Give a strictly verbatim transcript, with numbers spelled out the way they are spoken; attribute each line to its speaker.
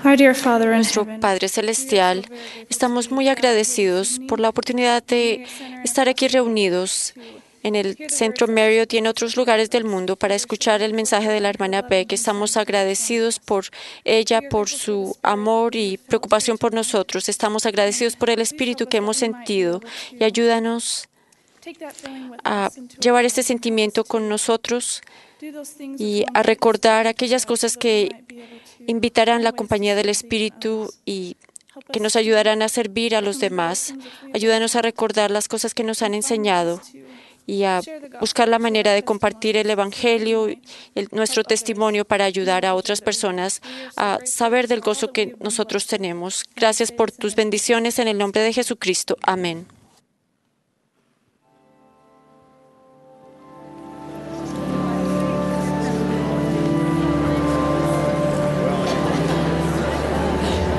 Speaker 1: Our dear Father in
Speaker 2: Nuestro
Speaker 1: heaven,
Speaker 2: Padre Celestial, estamos muy agradecidos por la oportunidad de estar aquí reunidos en el Centro Marriott y en otros lugares del mundo para escuchar el mensaje de la hermana Beck. Estamos agradecidos por ella, por su amor y preocupación por nosotros. Estamos agradecidos por el espíritu que hemos sentido y ayúdanos a llevar este sentimiento con nosotros y a recordar aquellas cosas que invitarán la compañía del Espíritu y que nos ayudarán a servir a los demás. Ayúdanos a recordar las cosas que nos han enseñado y a buscar la manera de compartir el Evangelio, el, nuestro testimonio para ayudar a otras personas a saber del gozo que nosotros tenemos. Gracias por tus bendiciones en el nombre de Jesucristo. Amén.